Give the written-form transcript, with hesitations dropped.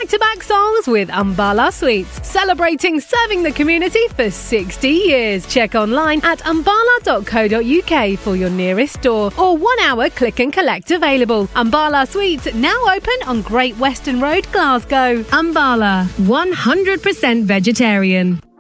back-to-back songs with Umbala Sweets, celebrating serving the community for 60 years. Check online at umbala.co.uk for your nearest store or 1 hour click and collect available. Umbala Sweets now open on Great Western Road, Glasgow. Umbala, 100% vegetarian.